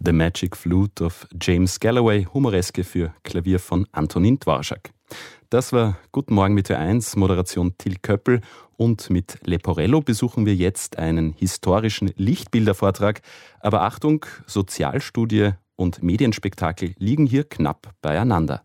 The Magic Flute of James Galloway, Humoreske für Klavier von Antonin Dvorak. Das war Guten Morgen mit Ö1, Moderation Till Köppel, und mit Leporello besuchen wir jetzt einen historischen Lichtbildervortrag. Aber Achtung, Sozialstudie und Medienspektakel liegen hier knapp beieinander.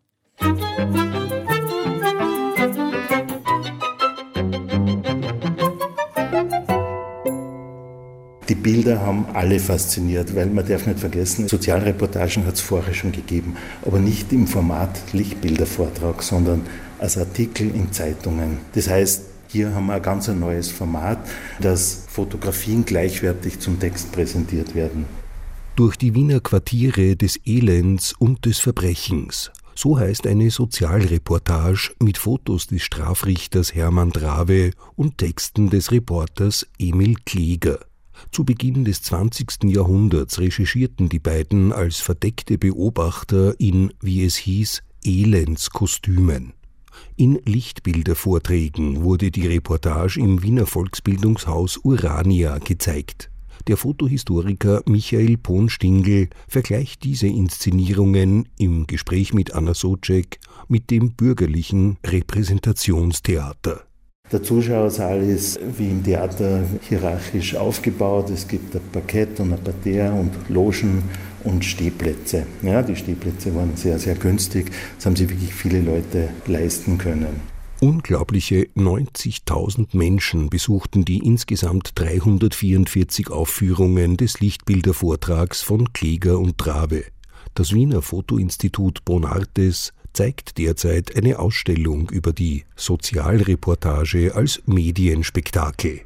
Die Bilder haben alle fasziniert, weil man darf nicht vergessen, Sozialreportagen hat es vorher schon gegeben, aber nicht im Format Lichtbildervortrag, sondern als Artikel in Zeitungen. Das heißt, hier haben wir ein ganz neues Format, dass Fotografien gleichwertig zum Text präsentiert werden. Durch die Wiener Quartiere des Elends und des Verbrechens. So heißt eine Sozialreportage mit Fotos des Strafrichters Hermann Drave und Texten des Reporters Emil Kläger. Zu Beginn des 20. Jahrhunderts recherchierten die beiden als verdeckte Beobachter in, wie es hieß, Elendskostümen. In Lichtbildervorträgen wurde die Reportage im Wiener Volksbildungshaus Urania gezeigt. Der Fotohistoriker Michael Pohn-Stingl vergleicht diese Inszenierungen im Gespräch mit Anna Socek mit dem bürgerlichen Repräsentationstheater. Der Zuschauersaal ist wie im Theater hierarchisch aufgebaut. Es gibt ein Parkett und ein Parterre und Logen und Stehplätze. Ja, die Stehplätze waren sehr, sehr günstig. Das haben sich wirklich viele Leute leisten können. Unglaubliche 90.000 Menschen besuchten die insgesamt 344 Aufführungen des Lichtbildervortrags von Kläger und Drave. Das Wiener Fotoinstitut Bonartes zeigt derzeit eine Ausstellung über die Sozialreportage als Medienspektakel.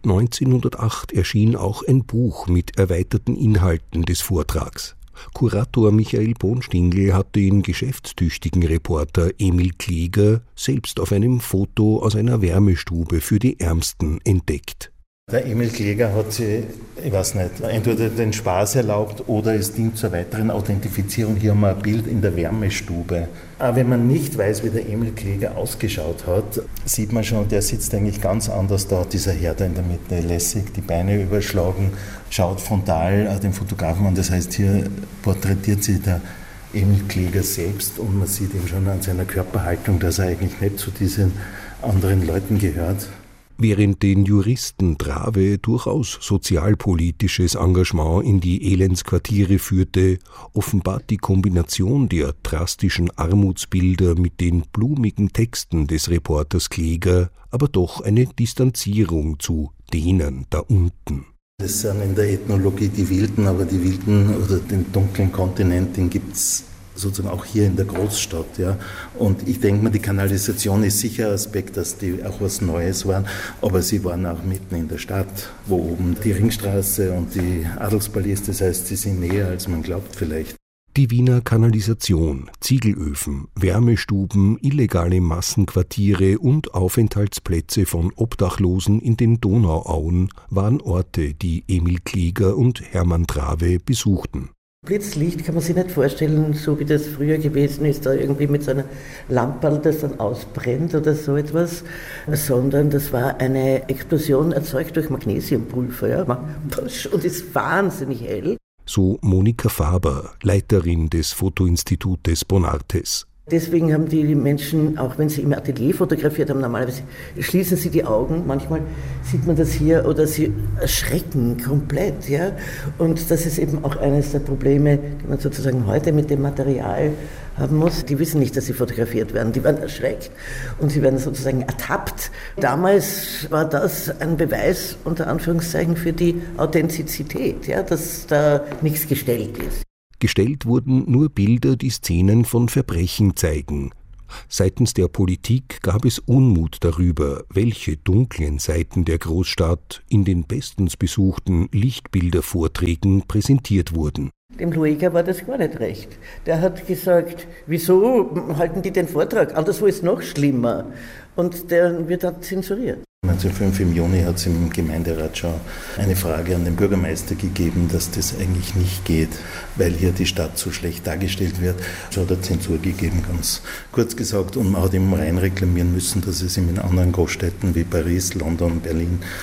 1908 erschien auch ein Buch mit erweiterten Inhalten des Vortrags. Kurator Michael Pohn-Stingl hat den geschäftstüchtigen Reporter Emil Kläger selbst auf einem Foto aus einer Wärmestube für die Ärmsten entdeckt. Der Emil Kläger hat sich, ich weiß nicht, entweder den Spaß erlaubt oder es dient zur weiteren Authentifizierung. Hier haben wir ein Bild in der Wärmestube. Aber wenn man nicht weiß, wie der Emil Kläger ausgeschaut hat, sieht man schon, der sitzt eigentlich ganz anders da, dieser Herr da in der Mitte, lässig, die Beine überschlagen, schaut frontal den Fotografen an. Das heißt, hier porträtiert sich der Emil Kläger selbst und man sieht ihm schon an seiner Körperhaltung, dass er eigentlich nicht zu diesen anderen Leuten gehört. Während den Juristen Drave durchaus sozialpolitisches Engagement in die Elendsquartiere führte, offenbart die Kombination der drastischen Armutsbilder mit den blumigen Texten des Reporters Kläger aber doch eine Distanzierung zu denen da unten. Das sind in der Ethnologie die Wilden, aber die Wilden oder den dunklen Kontinent, den gibt es sozusagen auch hier in der Großstadt. Ja. Und ich denke mal, die Kanalisation ist sicher ein Aspekt, dass die auch was Neues waren, aber sie waren auch mitten in der Stadt, wo oben die Ringstraße und die Adelspalais ist, das heißt, sie sind näher, als man glaubt vielleicht. Die Wiener Kanalisation, Ziegelöfen, Wärmestuben, illegale Massenquartiere und Aufenthaltsplätze von Obdachlosen in den Donauauen waren Orte, die Emil Kläger und Hermann Drave besuchten. Blitzlicht kann man sich nicht vorstellen, so wie das früher gewesen ist, da irgendwie mit so einer Lampe, das dann ausbrennt oder so etwas, sondern das war eine Explosion erzeugt durch Magnesiumpulver, ja, und ist wahnsinnig hell. So Monika Faber, Leiterin des Fotoinstitutes Bonartes. Deswegen haben die Menschen, auch wenn sie im Atelier fotografiert haben, normalerweise schließen sie die Augen, manchmal sieht man das hier, oder sie erschrecken komplett. Ja? Und das ist eben auch eines der Probleme, die man sozusagen heute mit dem Material haben muss. Die wissen nicht, dass sie fotografiert werden, die werden erschreckt und sie werden sozusagen ertappt. Damals war das ein Beweis, unter Anführungszeichen, für die Authentizität, ja? Dass da nichts gestellt ist. Gestellt wurden nur Bilder, die Szenen von Verbrechen zeigen. Seitens der Politik gab es Unmut darüber, welche dunklen Seiten der Großstadt in den bestens besuchten Lichtbildervorträgen präsentiert wurden. Dem Lueger war das gar nicht recht. Der hat gesagt, wieso halten die den Vortrag? Anderswo ist es noch schlimmer. Und der wird dann zensuriert. 1905 im Juni hat es im Gemeinderat schon eine Frage an den Bürgermeister gegeben, dass das eigentlich nicht geht, weil hier die Stadt so schlecht dargestellt wird. So hat er Zensur gegeben, ganz kurz gesagt. Und man hat ihm rein reklamieren müssen, dass es ihm in anderen Großstädten wie Paris, London, Berlin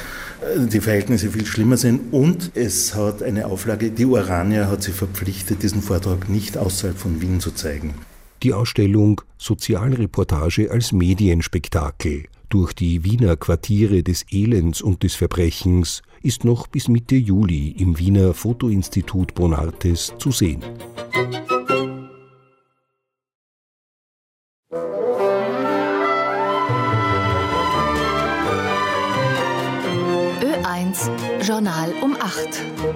die Verhältnisse viel schlimmer sind. Und es hat eine Auflage, die Urania hat sich verpflichtet, diesen Vortrag nicht außerhalb von Wien zu zeigen. Die Ausstellung Sozialreportage als Medienspektakel durch die Wiener Quartiere des Elends und des Verbrechens ist noch bis Mitte Juli im Wiener Fotoinstitut Bonartes zu sehen. Ö1 Journal um 8.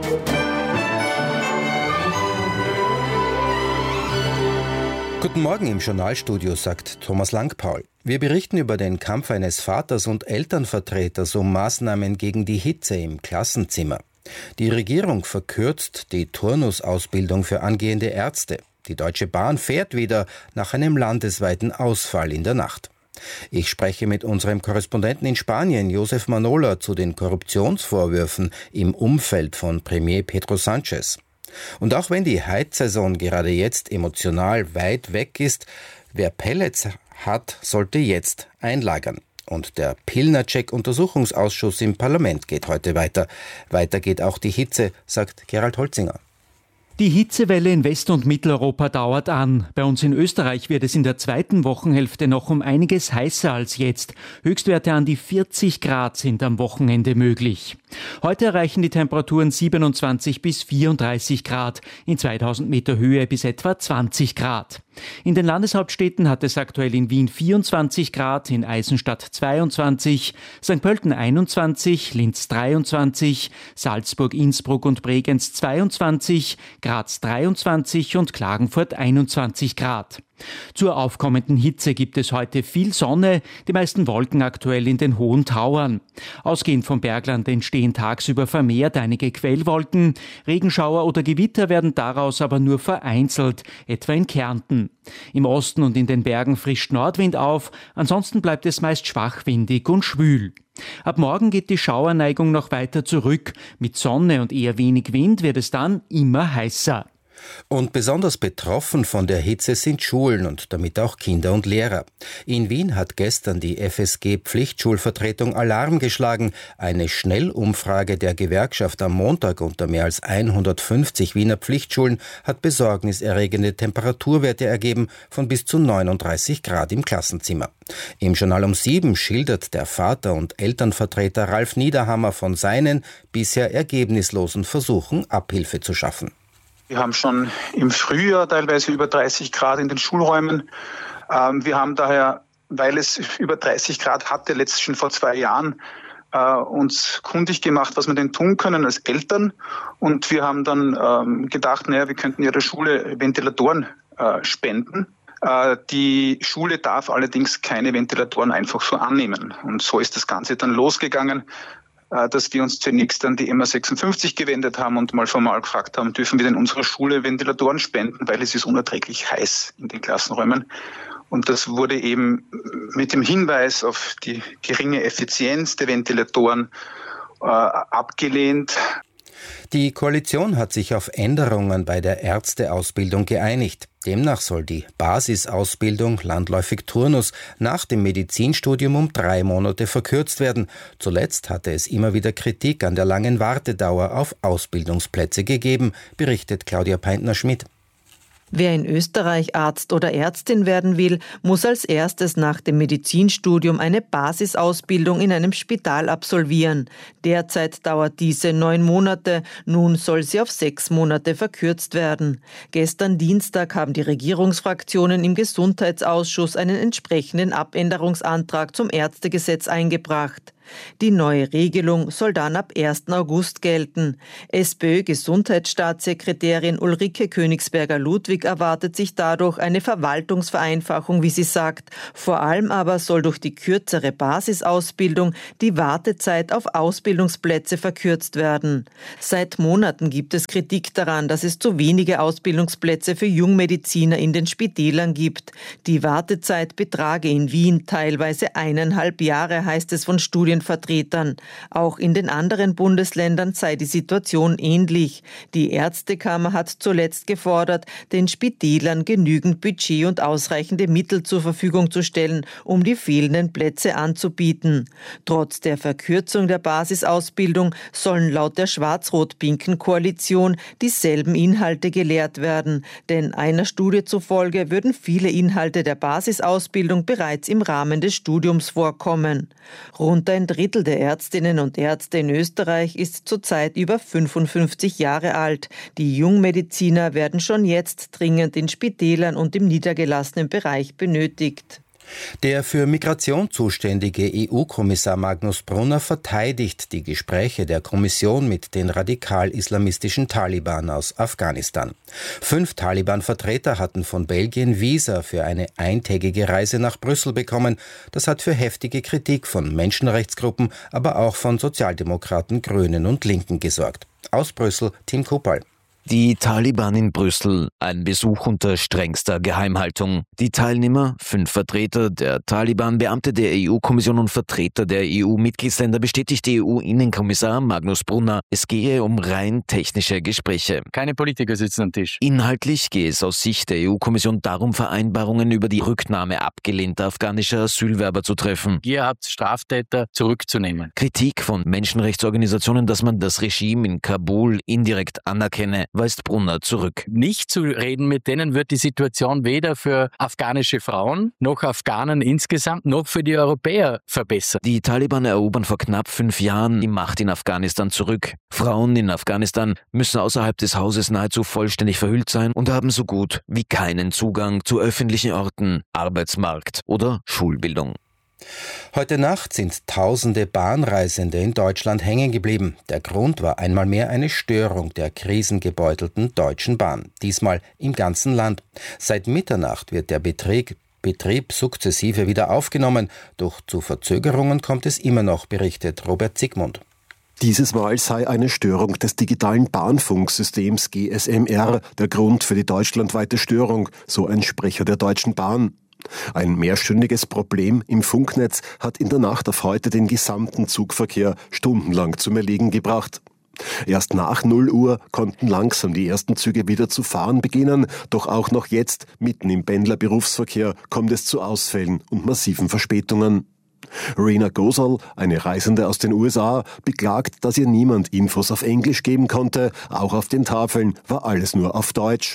Guten Morgen im Journalstudio, sagt Thomas Langpaul. Wir berichten über den Kampf eines Vaters und Elternvertreters um Maßnahmen gegen die Hitze im Klassenzimmer. Die Regierung verkürzt die Turnusausbildung für angehende Ärzte. Die Deutsche Bahn fährt wieder nach einem landesweiten Ausfall in der Nacht. Ich spreche mit unserem Korrespondenten in Spanien, Josef Manola, zu den Korruptionsvorwürfen im Umfeld von Premier Pedro Sánchez. Und auch wenn die Heizsaison gerade jetzt emotional weit weg ist, wer Pellets hat, sollte jetzt einlagern. Und der Pilnacek-Untersuchungsausschuss im Parlament geht heute weiter. Weiter geht auch die Hitze, sagt Gerald Holzinger. Die Hitzewelle in West- und Mitteleuropa dauert an. Bei uns in Österreich wird es in der zweiten Wochenhälfte noch um einiges heißer als jetzt. Höchstwerte an die 40 Grad sind am Wochenende möglich. Heute erreichen die Temperaturen 27 bis 34 Grad, in 2000 Meter Höhe bis etwa 20 Grad. In den Landeshauptstädten hat es aktuell in Wien 24 Grad, in Eisenstadt 22, St. Pölten 21, Linz 23, Salzburg, Innsbruck und Bregenz 22, Graz 23 und Klagenfurt 21 Grad. Zur aufkommenden Hitze gibt es heute viel Sonne, die meisten Wolken aktuell in den hohen Tauern. Ausgehend vom Bergland entstehen tagsüber vermehrt einige Quellwolken. Regenschauer oder Gewitter werden daraus aber nur vereinzelt, etwa in Kärnten. Im Osten und in den Bergen frischt Nordwind auf, ansonsten bleibt es meist schwachwindig und schwül. Ab morgen geht die Schauerneigung noch weiter zurück. Mit Sonne und eher wenig Wind wird es dann immer heißer. Und besonders betroffen von der Hitze sind Schulen und damit auch Kinder und Lehrer. In Wien hat gestern die FSG-Pflichtschulvertretung Alarm geschlagen. Eine Schnellumfrage der Gewerkschaft am Montag unter mehr als 150 Wiener Pflichtschulen hat besorgniserregende Temperaturwerte ergeben von bis zu 39 Grad im Klassenzimmer. Im Journal um 7 schildert der Vater- und Elternvertreter Ralf Niederhammer von seinen bisher ergebnislosen Versuchen, Abhilfe zu schaffen. Wir haben schon im Frühjahr teilweise über 30 Grad in den Schulräumen. Wir haben daher, weil es über 30 Grad hatte, letztlich schon vor 2 Jahren, uns kundig gemacht, was wir denn tun können als Eltern. Und wir haben dann gedacht, wir könnten ja der Schule Ventilatoren spenden. Die Schule darf allerdings keine Ventilatoren einfach so annehmen. Und so ist das Ganze dann losgegangen, dass wir uns zunächst an die MA56 gewendet haben und mal formal gefragt haben, dürfen wir denn unserer Schule Ventilatoren spenden, weil es ist unerträglich heiß in den Klassenräumen. Und das wurde eben mit dem Hinweis auf die geringe Effizienz der Ventilatoren abgelehnt. Die Koalition hat sich auf Änderungen bei der Ärzteausbildung geeinigt. Demnach soll die Basisausbildung, landläufig Turnus, nach dem Medizinstudium um 3 Monate verkürzt werden. Zuletzt hatte es immer wieder Kritik an der langen Wartedauer auf Ausbildungsplätze gegeben, berichtet Claudia Peintner-Schmidt. Wer in Österreich Arzt oder Ärztin werden will, muss als erstes nach dem Medizinstudium eine Basisausbildung in einem Spital absolvieren. Derzeit dauert diese 9 Monate, nun soll sie auf 6 Monate verkürzt werden. Gestern Dienstag haben die Regierungsfraktionen im Gesundheitsausschuss einen entsprechenden Abänderungsantrag zum Ärztegesetz eingebracht. Die neue Regelung soll dann ab 1. August gelten. SPÖ-Gesundheitsstaatssekretärin Ulrike Königsberger-Ludwig erwartet sich dadurch eine Verwaltungsvereinfachung, wie sie sagt. Vor allem aber soll durch die kürzere Basisausbildung die Wartezeit auf Ausbildungsplätze verkürzt werden. Seit Monaten gibt es Kritik daran, dass es zu wenige Ausbildungsplätze für Jungmediziner in den Spitälern gibt. Die Wartezeit betrage in Wien teilweise 1,5 Jahre, heißt es von Studien Studienvertretern. Auch in den anderen Bundesländern sei die Situation ähnlich. Die Ärztekammer hat zuletzt gefordert, den Spitälern genügend Budget und ausreichende Mittel zur Verfügung zu stellen, um die fehlenden Plätze anzubieten. Trotz der Verkürzung der Basisausbildung sollen laut der schwarz-rot-pinken Koalition dieselben Inhalte gelehrt werden. Denn einer Studie zufolge würden viele Inhalte der Basisausbildung bereits im Rahmen des Studiums vorkommen. Rund ein Drittel der Ärztinnen und Ärzte in Österreich ist zurzeit über 55 Jahre alt. Die Jungmediziner werden schon jetzt dringend in Spitälern und im niedergelassenen Bereich benötigt. Der für Migration zuständige EU-Kommissar Magnus Brunner verteidigt die Gespräche der Kommission mit den radikal-islamistischen Taliban aus Afghanistan. 5 Taliban-Vertreter hatten von Belgien Visa für eine eintägige Reise nach Brüssel bekommen. Das hat für heftige Kritik von Menschenrechtsgruppen, aber auch von Sozialdemokraten, Grünen und Linken gesorgt. Aus Brüssel, Tim Kupal. Die Taliban in Brüssel, ein Besuch unter strengster Geheimhaltung. Die Teilnehmer, 5 Vertreter der Taliban, Beamte der EU-Kommission und Vertreter der EU-Mitgliedsländer, bestätigte EU-Innenkommissar Magnus Brunner, es gehe um rein technische Gespräche. Keine Politiker sitzen am Tisch. Inhaltlich gehe es aus Sicht der EU-Kommission darum, Vereinbarungen über die Rücknahme abgelehnter afghanischer Asylwerber zu treffen. Ihr habt Straftäter zurückzunehmen. Kritik von Menschenrechtsorganisationen, dass man das Regime in Kabul indirekt anerkenne, weist Brunner zurück. Nicht zu reden mit denen wird die Situation weder für afghanische Frauen, noch Afghanen insgesamt, noch für die Europäer verbessern. Die Taliban erobern vor knapp 5 Jahren die Macht in Afghanistan zurück. Frauen in Afghanistan müssen außerhalb des Hauses nahezu vollständig verhüllt sein und haben so gut wie keinen Zugang zu öffentlichen Orten, Arbeitsmarkt oder Schulbildung. Heute Nacht sind tausende Bahnreisende in Deutschland hängen geblieben. Der Grund war einmal mehr eine Störung der krisengebeutelten Deutschen Bahn. Diesmal im ganzen Land. Seit Mitternacht wird der Betrieb sukzessive wieder aufgenommen. Doch zu Verzögerungen kommt es immer noch, berichtet Robert Zigmund. Dieses Mal sei eine Störung des digitalen Bahnfunksystems GSMR der Grund für die deutschlandweite Störung, so ein Sprecher der Deutschen Bahn. Ein mehrstündiges Problem im Funknetz hat in der Nacht auf heute den gesamten Zugverkehr stundenlang zum Erliegen gebracht. Erst nach 0 Uhr konnten langsam die ersten Züge wieder zu fahren beginnen, doch auch noch jetzt, mitten im Pendlerberufsverkehr, kommt es zu Ausfällen und massiven Verspätungen. Rena Gosal, eine Reisende aus den USA, beklagt, dass ihr niemand Infos auf Englisch geben konnte. Auch auf den Tafeln war alles nur auf Deutsch.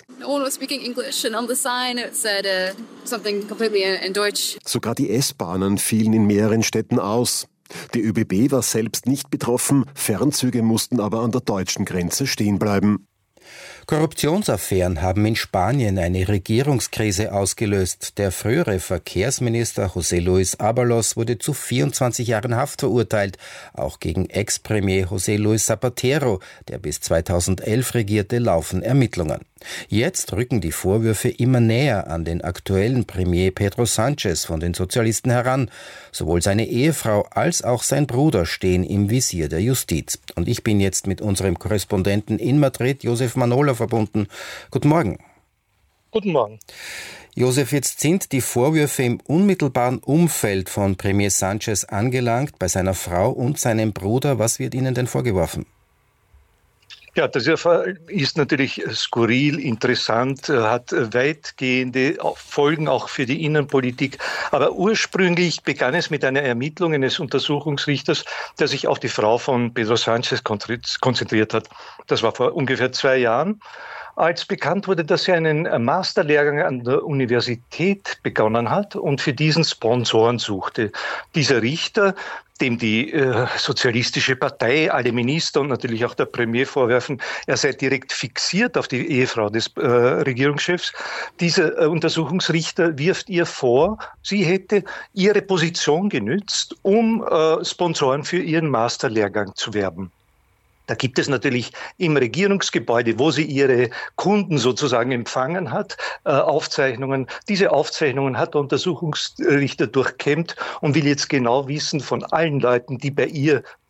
Sogar die S-Bahnen fielen in mehreren Städten aus. Die ÖBB war selbst nicht betroffen, Fernzüge mussten aber an der deutschen Grenze stehen bleiben. Korruptionsaffären haben in Spanien eine Regierungskrise ausgelöst. Der frühere Verkehrsminister José Luis Ábalos wurde zu 24 Jahren Haft verurteilt. Auch gegen Ex-Premier José Luis Zapatero, der bis 2011 regierte, laufen Ermittlungen. Jetzt rücken die Vorwürfe immer näher an den aktuellen Premier Pedro Sánchez von den Sozialisten heran. Sowohl seine Ehefrau als auch sein Bruder stehen im Visier der Justiz. Und ich bin jetzt mit unserem Korrespondenten in Madrid, Josef Manola, verbunden. Guten Morgen. Guten Morgen. Josef, jetzt sind die Vorwürfe im unmittelbaren Umfeld von Premier Sánchez angelangt, bei seiner Frau und seinem Bruder. Was wird ihnen denn vorgeworfen? Ja, das ist natürlich skurril, interessant, hat weitgehende Folgen auch für die Innenpolitik. Aber ursprünglich begann es mit einer Ermittlung eines Untersuchungsrichters, der sich auf die Frau von Pedro Sánchez konzentriert hat. Das war vor ungefähr 2 Jahren. Als bekannt wurde, dass er einen Masterlehrgang an der Universität begonnen hat und für diesen Sponsoren suchte. Dieser Richter, dem die Sozialistische Partei, alle Minister und natürlich auch der Premier vorwerfen, er sei direkt fixiert auf die Ehefrau des Regierungschefs. Dieser Untersuchungsrichter wirft ihr vor, sie hätte ihre Position genützt, um Sponsoren für ihren Masterlehrgang zu werben. Da gibt es natürlich im Regierungsgebäude, wo sie ihre Kunden sozusagen empfangen hat, Aufzeichnungen. Diese Aufzeichnungen hat der Untersuchungsrichter durchkämmt und will jetzt genau wissen von allen Leuten, die bei ihr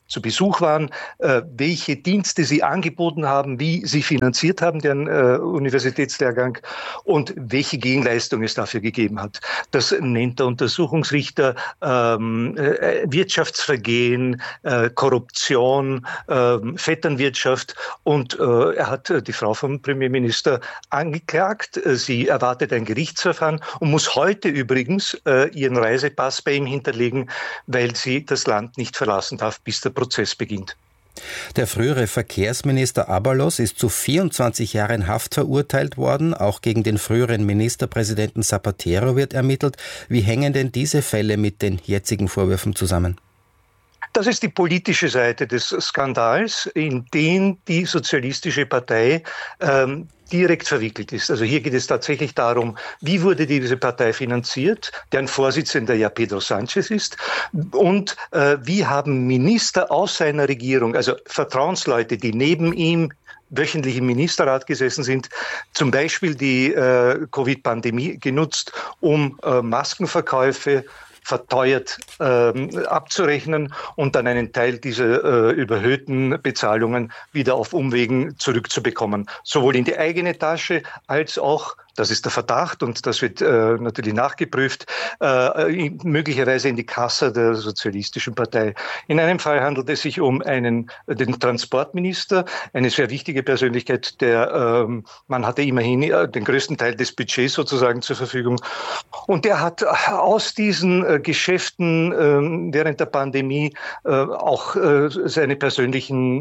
zu Besuch waren, welche Dienste sie angeboten haben, wie sie finanziert haben, deren Universitätslehrgang und welche Gegenleistung es dafür gegeben hat. Das nennt der Untersuchungsrichter Wirtschaftsvergehen, Korruption, Vetternwirtschaft und er hat die Frau vom Premierminister angeklagt. Sie erwartet ein Gerichtsverfahren und muss heute übrigens ihren Reisepass bei ihm hinterlegen, weil sie das Land nicht verlassen darf, bis der Prozess beginnt. Der frühere Verkehrsminister Ábalos ist zu 24 Jahren Haft verurteilt worden. Auch gegen den früheren Ministerpräsidenten Zapatero wird ermittelt. Wie hängen denn diese Fälle mit den jetzigen Vorwürfen zusammen? Das ist die politische Seite des Skandals, in den die Sozialistische Partei direkt verwickelt ist. Also hier geht es tatsächlich darum, wie wurde diese Partei finanziert, deren Vorsitzender ja Pedro Sánchez ist, und wie haben Minister aus seiner Regierung, also Vertrauensleute, die neben ihm wöchentlich im Ministerrat gesessen sind, zum Beispiel die Covid-Pandemie genutzt, um Maskenverkäufe verteuert abzurechnen und dann einen Teil dieser überhöhten Bezahlungen wieder auf Umwegen zurückzubekommen. Sowohl in die eigene Tasche als auch, das ist der Verdacht und das wird natürlich nachgeprüft, möglicherweise in die Kasse der Sozialistischen Partei. In einem Fall handelt es sich um den Transportminister, eine sehr wichtige Persönlichkeit, man hatte immerhin den größten Teil des Budgets sozusagen zur Verfügung. Und der hat aus diesen Geschäften während der Pandemie auch seine persönlichen,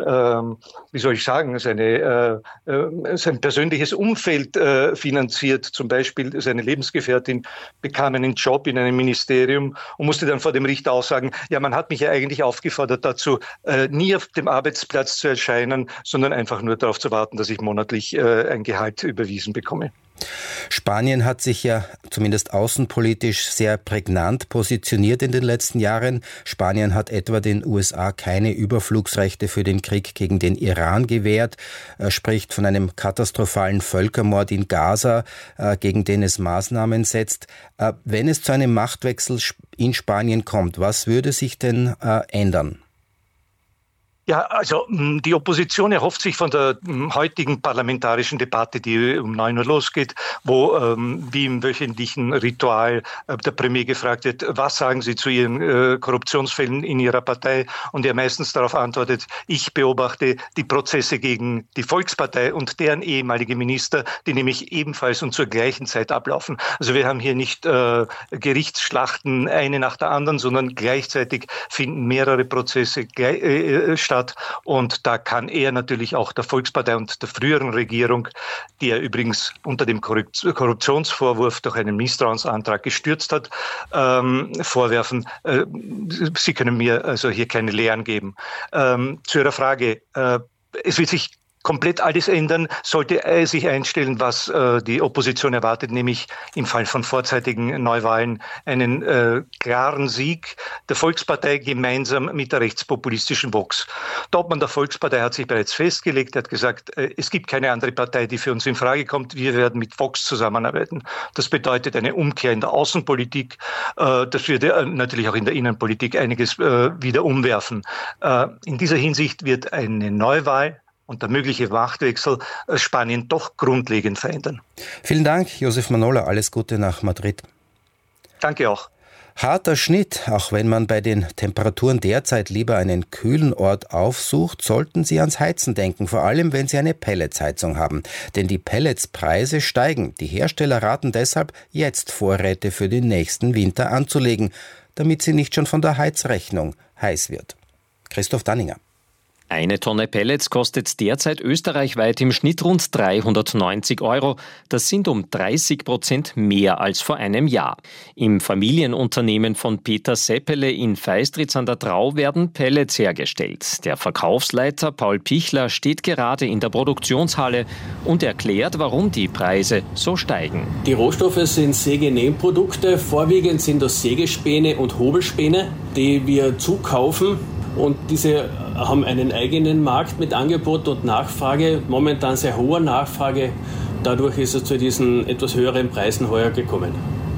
sein persönliches Umfeld finanziert. Zum Beispiel seine Lebensgefährtin bekam einen Job in einem Ministerium und musste dann vor dem Richter aussagen, ja, man hat mich ja eigentlich aufgefordert dazu, nie auf dem Arbeitsplatz zu erscheinen, sondern einfach nur darauf zu warten, dass ich monatlich ein Gehalt überwiesen bekomme. Spanien hat sich ja zumindest außenpolitisch sehr prägnant positioniert in den letzten Jahren. Spanien hat etwa den USA keine Überflugsrechte für den Krieg gegen den Iran gewährt. Er spricht von einem katastrophalen Völkermord in Gaza, gegen den es Maßnahmen setzt. Wenn es zu einem Machtwechsel in Spanien kommt, was würde sich denn ändern? Ja, also die Opposition erhofft sich von der heutigen parlamentarischen Debatte, die um 9 Uhr losgeht, wo wie im wöchentlichen Ritual der Premier gefragt wird, was sagen Sie zu Ihren Korruptionsfällen in Ihrer Partei? Und er meistens darauf antwortet, ich beobachte die Prozesse gegen die Volkspartei und deren ehemalige Minister, die nämlich ebenfalls und zur gleichen Zeit ablaufen. Also wir haben hier nicht Gerichtsschlachten eine nach der anderen, sondern gleichzeitig finden mehrere Prozesse statt. Und da kann er natürlich auch der Volkspartei und der früheren Regierung, die er übrigens unter dem Korruptionsvorwurf durch einen Misstrauensantrag gestürzt hat, vorwerfen, sie können mir also hier keine Lehren geben. Zu Ihrer Frage, es wird sich komplett alles ändern, sollte sich einstellen, was die Opposition erwartet, nämlich im Fall von vorzeitigen Neuwahlen einen klaren Sieg der Volkspartei gemeinsam mit der rechtspopulistischen Vox. Der Obmann der Volkspartei hat sich bereits festgelegt, er hat gesagt, es gibt keine andere Partei, die für uns in Frage kommt, wir werden mit Vox zusammenarbeiten. Das bedeutet eine Umkehr in der Außenpolitik, das würde natürlich auch in der Innenpolitik einiges wieder umwerfen. In dieser Hinsicht wird eine Neuwahl und der mögliche Machtwechsel Spanien doch grundlegend verändern. Vielen Dank, Josef Manola. Alles Gute nach Madrid. Danke auch. Harter Schnitt. Auch wenn man bei den Temperaturen derzeit lieber einen kühlen Ort aufsucht, sollten Sie ans Heizen denken, vor allem wenn Sie eine Pelletsheizung haben. Denn die Pelletspreise steigen. Die Hersteller raten deshalb, jetzt Vorräte für den nächsten Winter anzulegen, damit sie nicht schon von der Heizrechnung heiß wird. Christoph Danninger. Eine Tonne Pellets kostet derzeit österreichweit im Schnitt rund 390 €. Das sind um 30% mehr als vor einem Jahr. Im Familienunternehmen von Peter Seppele in Feistritz an der Drau werden Pellets hergestellt. Der Verkaufsleiter Paul Pichler steht gerade in der Produktionshalle und erklärt, warum die Preise so steigen. Die Rohstoffe sind Sägenähprodukte. Vorwiegend sind das Sägespäne und Hobelspäne, die wir zukaufen. Und diese haben einen eigenen Markt mit Angebot und Nachfrage, momentan sehr hoher Nachfrage. Dadurch ist es zu diesen etwas höheren Preisen heuer gekommen.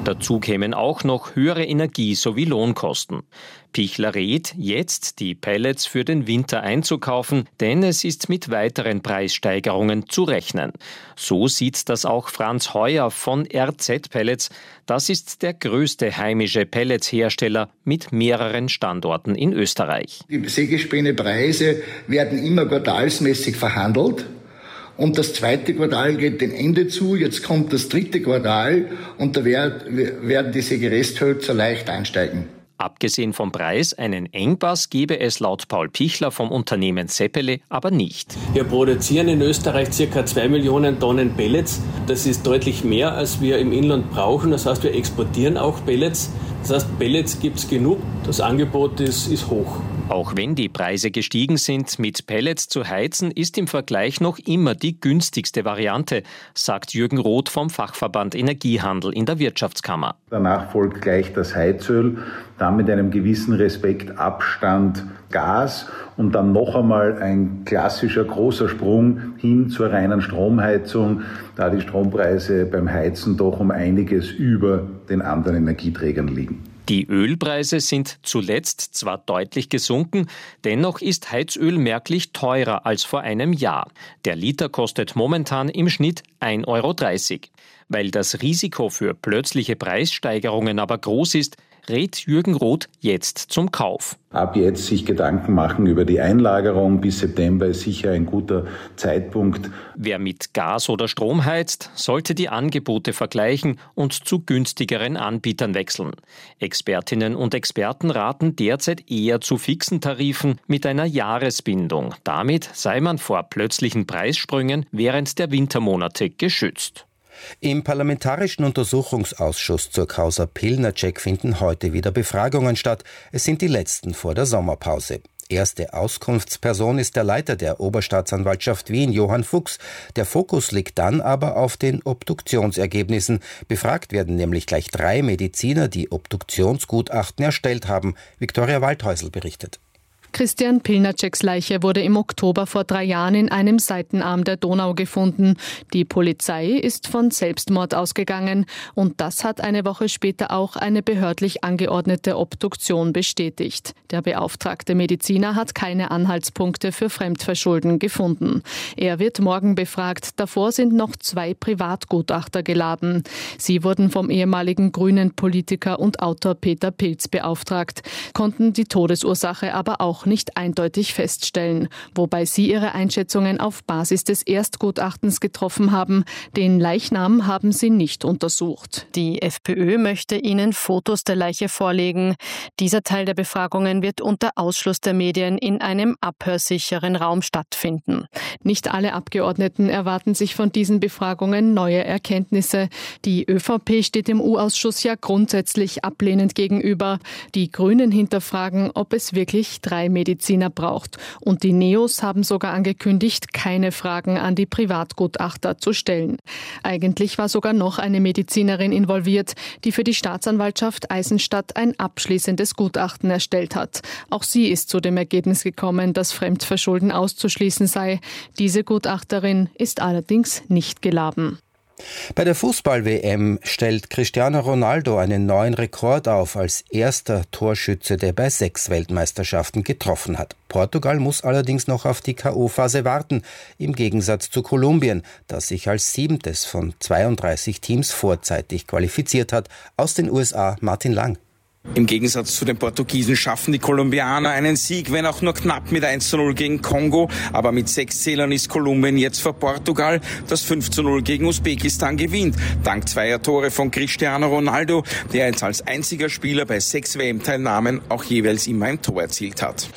Dazu kämen auch noch höhere Energie- sowie Lohnkosten. Pichler rät, jetzt die Pellets für den Winter einzukaufen, denn es ist mit weiteren Preissteigerungen zu rechnen. So sieht das auch Franz Heuer von RZ Pellets. Das ist der größte heimische Pelletshersteller mit mehreren Standorten in Österreich. Die Sägespänepreise werden immer quartalsmäßig verhandelt. Und das zweite Quartal geht dem Ende zu, jetzt kommt das dritte Quartal und da werden die Sägeresthölzer leicht ansteigen. Abgesehen vom Preis, einen Engpass gebe es laut Paul Pichler vom Unternehmen Seppele aber nicht. Wir produzieren in Österreich ca. 2 Millionen Tonnen Pellets. Das ist deutlich mehr, als wir im Inland brauchen. Das heißt, wir exportieren auch Pellets. Das heißt, Pellets gibt es genug. Das Angebot ist hoch. Auch wenn die Preise gestiegen sind, mit Pellets zu heizen, ist im Vergleich noch immer die günstigste Variante, sagt Jürgen Roth vom Fachverband Energiehandel in der Wirtschaftskammer. Danach folgt gleich das Heizöl, dann mit einem gewissen Respekt Abstand Gas und dann noch einmal ein klassischer großer Sprung hin zur reinen Stromheizung, da die Strompreise beim Heizen doch um einiges über den anderen Energieträgern liegen. Die Ölpreise sind zuletzt zwar deutlich gesunken, dennoch ist Heizöl merklich teurer als vor einem Jahr. Der Liter kostet momentan im Schnitt 1,30 €. Weil das Risiko für plötzliche Preissteigerungen aber groß ist, rät Jürgen Roth jetzt zum Kauf. Ab jetzt sich Gedanken machen über die Einlagerung. Bis September ist sicher ein guter Zeitpunkt. Wer mit Gas oder Strom heizt, sollte die Angebote vergleichen und zu günstigeren Anbietern wechseln. Expertinnen und Experten raten derzeit eher zu fixen Tarifen mit einer Jahresbindung. Damit sei man vor plötzlichen Preissprüngen während der Wintermonate geschützt. Im Parlamentarischen Untersuchungsausschuss zur Causa Pilnacek finden heute wieder Befragungen statt. Es sind die letzten vor der Sommerpause. Erste Auskunftsperson ist der Leiter der Oberstaatsanwaltschaft Wien, Johann Fuchs. Der Fokus liegt dann aber auf den Obduktionsergebnissen. Befragt werden nämlich gleich 3 Mediziner, die Obduktionsgutachten erstellt haben. Viktoria Waldhäusl berichtet. Christian Pilnaceks Leiche wurde im Oktober vor 3 Jahren in einem Seitenarm der Donau gefunden. Die Polizei ist von Selbstmord ausgegangen und das hat eine Woche später auch eine behördlich angeordnete Obduktion bestätigt. Der beauftragte Mediziner hat keine Anhaltspunkte für Fremdverschulden gefunden. Er wird morgen befragt. Davor sind noch 2 Privatgutachter geladen. Sie wurden vom ehemaligen grünen Politiker und Autor Peter Pilz beauftragt, konnten die Todesursache aber auch nicht eindeutig feststellen, wobei sie ihre Einschätzungen auf Basis des Erstgutachtens getroffen haben. Den Leichnam haben sie nicht untersucht. Die FPÖ möchte ihnen Fotos der Leiche vorlegen. Dieser Teil der Befragungen wird unter Ausschluss der Medien in einem abhörsicheren Raum stattfinden. Nicht alle Abgeordneten erwarten sich von diesen Befragungen neue Erkenntnisse. Die ÖVP steht dem U-Ausschuss ja grundsätzlich ablehnend gegenüber. Die Grünen hinterfragen, ob es wirklich 3 Mediziner braucht. Und die Neos haben sogar angekündigt, keine Fragen an die Privatgutachter zu stellen. Eigentlich war sogar noch eine Medizinerin involviert, die für die Staatsanwaltschaft Eisenstadt ein abschließendes Gutachten erstellt hat. Auch sie ist zu dem Ergebnis gekommen, dass Fremdverschulden auszuschließen sei. Diese Gutachterin ist allerdings nicht geladen. Bei der Fußball-WM stellt Cristiano Ronaldo einen neuen Rekord auf als erster Torschütze, der bei 6 Weltmeisterschaften getroffen hat. Portugal muss allerdings noch auf die K.O.-Phase warten, im Gegensatz zu Kolumbien, das sich als 7. von 32 Teams vorzeitig qualifiziert hat. Aus den USA Martin Lang. Im Gegensatz zu den Portugiesen schaffen die Kolumbianer einen Sieg, wenn auch nur knapp mit 1:0 gegen Kongo. Aber mit 6 Zählern ist Kolumbien jetzt vor Portugal, das 5:0 gegen Usbekistan gewinnt. Dank 2 Tore von Cristiano Ronaldo, der jetzt als einziger Spieler bei 6 WM-Teilnahmen auch jeweils immer ein Tor erzielt hat.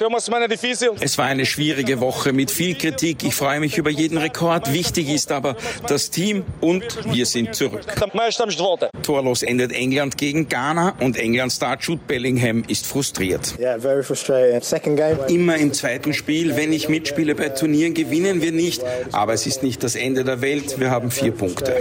Es war eine schwierige Woche mit viel Kritik. Ich freue mich über jeden Rekord. Wichtig ist aber das Team und wir sind zurück. Torlos endet England gegen Ghana und England-Star Jude Bellingham ist frustriert. Immer im zweiten Spiel, wenn ich mitspiele bei Turnieren, gewinnen wir nicht. Aber es ist nicht das Ende der Welt. Wir haben 4 Punkte.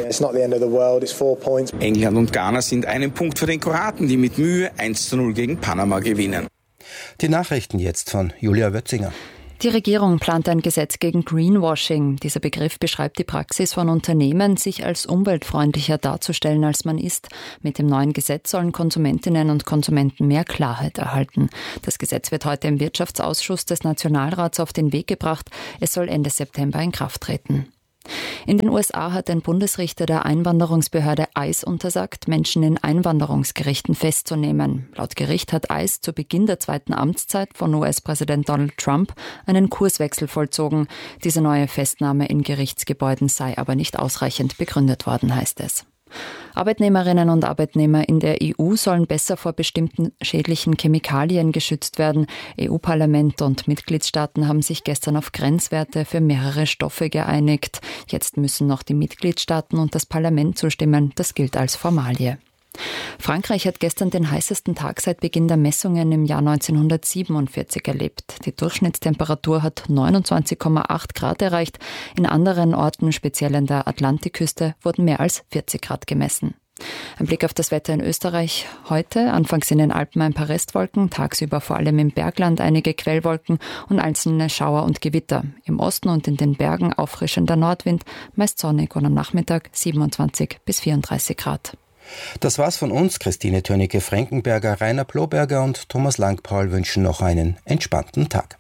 England und Ghana sind einen Punkt vor den Kroaten, die mit Mühe 1:0 gegen Panama gewinnen. Die Nachrichten jetzt von Julia Wötzinger. Die Regierung plant ein Gesetz gegen Greenwashing. Dieser Begriff beschreibt die Praxis von Unternehmen, sich als umweltfreundlicher darzustellen, als man ist. Mit dem neuen Gesetz sollen Konsumentinnen und Konsumenten mehr Klarheit erhalten. Das Gesetz wird heute im Wirtschaftsausschuss des Nationalrats auf den Weg gebracht. Es soll Ende September in Kraft treten. In den USA hat ein Bundesrichter der Einwanderungsbehörde ICE untersagt, Menschen in Einwanderungsgerichten festzunehmen. Laut Gericht hat ICE zu Beginn der zweiten Amtszeit von US-Präsident Donald Trump einen Kurswechsel vollzogen. Diese neue Festnahme in Gerichtsgebäuden sei aber nicht ausreichend begründet worden, heißt es. Arbeitnehmerinnen und Arbeitnehmer in der EU sollen besser vor bestimmten schädlichen Chemikalien geschützt werden. EU-Parlament und Mitgliedstaaten haben sich gestern auf Grenzwerte für mehrere Stoffe geeinigt. Jetzt müssen noch die Mitgliedstaaten und das Parlament zustimmen. Das gilt als Formalie. Frankreich hat gestern den heißesten Tag seit Beginn der Messungen im Jahr 1947 erlebt. Die Durchschnittstemperatur hat 29,8 Grad erreicht. In anderen Orten, speziell an der Atlantikküste, wurden mehr als 40 Grad gemessen. Ein Blick auf das Wetter in Österreich heute. Anfangs in den Alpen ein paar Restwolken, tagsüber vor allem im Bergland einige Quellwolken und einzelne Schauer und Gewitter. Im Osten und in den Bergen auffrischender Nordwind, meist sonnig und am Nachmittag 27 bis 34 Grad. Das war's von uns. Christine Tönicke-Frankenberger, Rainer Ploberger und Thomas Langpaul wünschen noch einen entspannten Tag.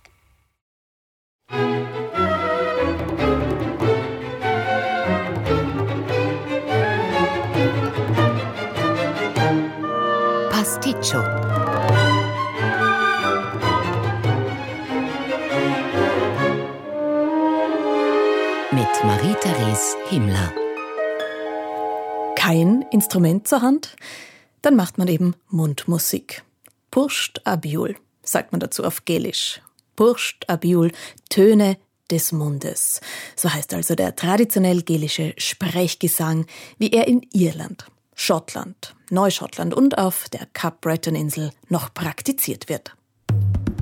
Pasticcio. Mit Marie-Therese Himmler. Kein Instrument zur Hand? Dann macht man eben Mundmusik. Purscht abiul, sagt man dazu auf Gälisch. Purscht abiul, Töne des Mundes. So heißt also der traditionell gälische Sprechgesang, wie er in Irland, Schottland, Neuschottland und auf der Cap-Breton-Insel noch praktiziert wird.